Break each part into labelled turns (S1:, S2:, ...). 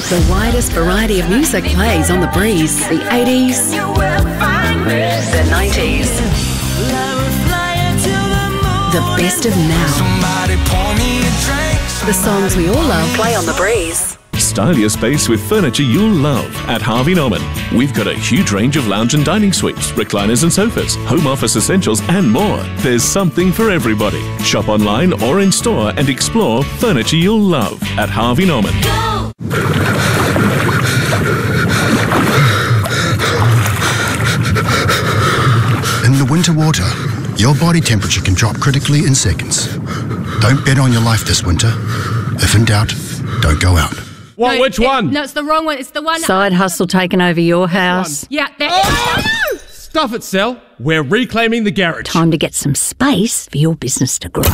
S1: The widest variety of music plays on The Breeze. The 80s, the 90s, the best of now. The songs we all love play on The Breeze.
S2: Style your space with furniture you'll love at Harvey Norman. We've got a huge range of lounge and dining suites, recliners and sofas, home office essentials and more. There's something for everybody. Shop online or in store and explore furniture you'll love at Harvey Norman.
S3: Go!
S4: In the winter water, your body temperature can drop critically in seconds. Don't bet on your life this winter. If in doubt, don't go out.
S5: What? No, which one?
S6: No, it's the wrong one. It's the one.
S7: Side hustle taking over your house.
S6: Yeah, that.
S5: Oh! Stuff it, Sal. We're reclaiming the garage.
S7: Time to get some space for your business to grow.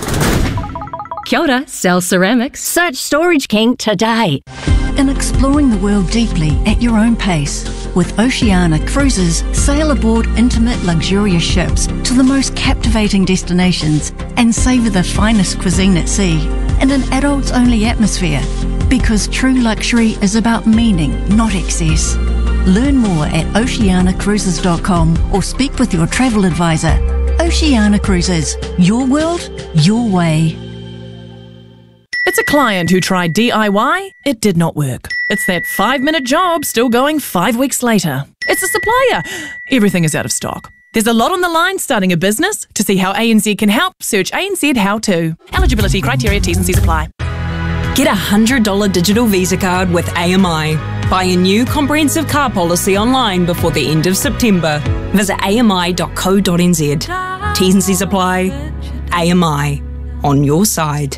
S6: Kia ora, Sal Ceramics.
S7: Search Storage King today.
S8: And exploring the world deeply at your own pace. With Oceania Cruises, sail aboard intimate, luxurious ships to the most captivating destinations and savour the finest cuisine at sea in an adults-only atmosphere. Because true luxury is about meaning, not excess. Learn more at oceanacruises.com or speak with your travel advisor. Oceania Cruises. Your world, your way.
S9: It's a client who tried DIY. It did not work. It's that 5-minute job still going 5 weeks later. It's a supplier. Everything is out of stock. There's a lot on the line starting a business. To see how ANZ can help, search ANZ How To. Eligibility criteria, T's and C's apply.
S10: Get a $100 digital Visa card with AMI. Buy a new comprehensive car policy online before the end of September. Visit ami.co.nz. T's and C's apply. AMI. On your side.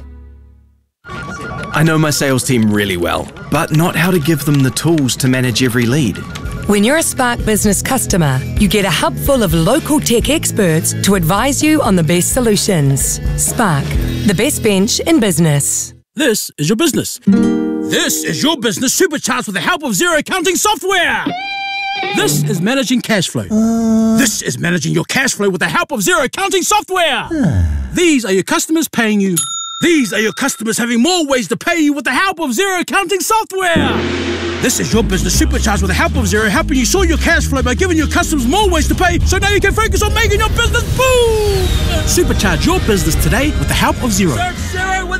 S11: I know my sales team really well, but not how to give them the tools to manage every lead.
S12: When you're a Spark Business customer, you get a hub full of local tech experts to advise you on the best solutions. Spark, the best bench in business.
S13: This is your business. This is your business supercharged with the help of Xero accounting software. This is managing cash flow. This is managing your cash flow with the help of Xero accounting software. These are your customers paying you. These are your customers having more ways to pay you with the help of Xero accounting software. This is your business supercharged with the help of Xero, helping you sort your cash flow by giving your customers more ways to pay, so now you can focus on making your business boom. Supercharge your business today with the help of Xero.